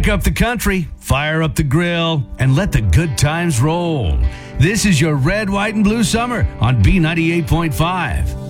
Crank up the country, fire up the grill, and let the good times roll. This is your Red, White, and Blue Summer on B98.5.